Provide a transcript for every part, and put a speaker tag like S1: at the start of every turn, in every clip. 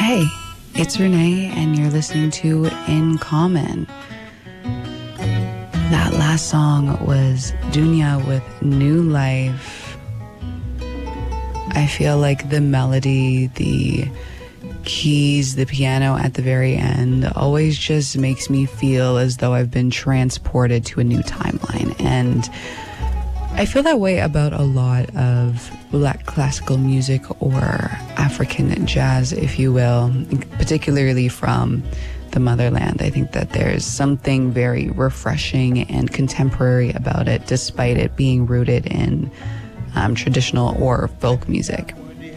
S1: Hey, it's Renee, and you're listening to In Common. That last song was Dunya with New Life. I feel like the melody, the keys, the piano at the very end always just makes me feel as though I've been transported to a new timeline. And I feel that way about a lot of Black classical music or African jazz, if you will, particularly from the motherland. I think that there's something very refreshing and contemporary about it, despite it being rooted in traditional or folk music.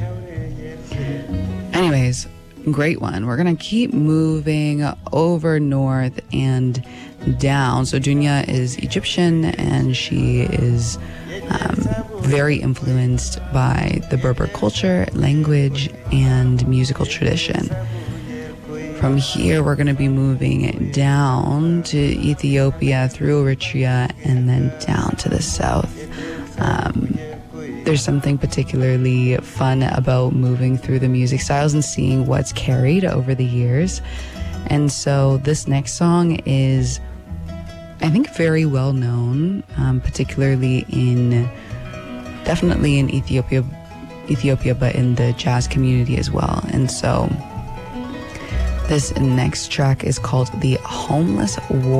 S1: Anyways, great one. We're going to keep moving over north and down. So Dunya is Egyptian, and she is very influenced by the Berber culture, language, and musical tradition. From here, we're going to be moving down to Ethiopia, through Eritrea, and then down to the south. There's something particularly fun about moving through the music styles and seeing what's carried over the years. And so this next song is, I think, very well known, particularly definitely in Ethiopia, but in the jazz community as well. And so this next track is called The Homeless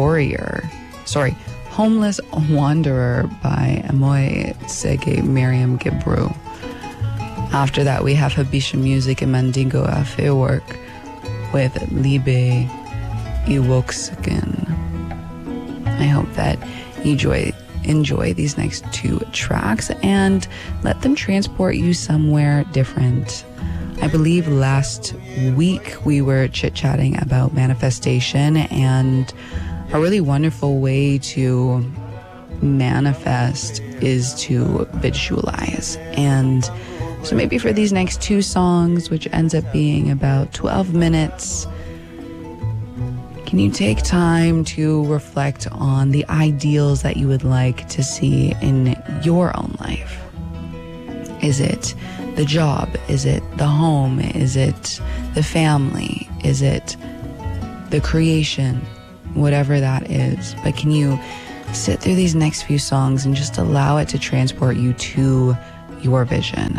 S1: Wanderer by Amoy Sege Miriam Gibru. After that, we have Habisha Music and Mandingo Afe work with Libe Iwokskin. I hope that you enjoy these next two tracks and let them transport you somewhere different. I believe last week we were chit-chatting about manifestation, and a really wonderful way to manifest is to visualize. And so maybe for these next two songs, which ends up being about 12 minutes, can you take time to reflect on the ideals that you would like to see in your own life? Is it the job? Is it the home? Is it the family? Is it the creation? Whatever that is. But can you sit through these next few songs and just allow it to transport you to your vision?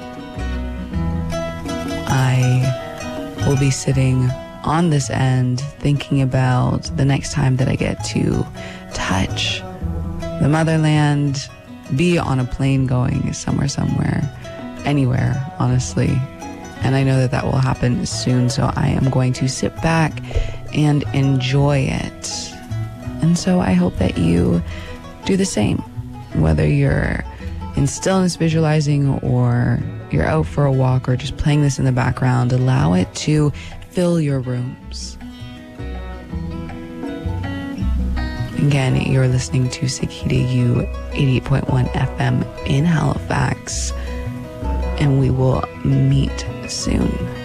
S1: I will be sitting on this end thinking about the next time that I get to touch the motherland, be on a plane going somewhere, anywhere, honestly. And I know that will happen soon, so I am going to sit back and enjoy it. And so I hope that you do the same, whether you're in stillness visualizing or you're out for a walk or just playing this in the background. Allow it to fill your rooms. Again, you're listening to Sakita U 88.1 FM in Halifax, and we will meet soon.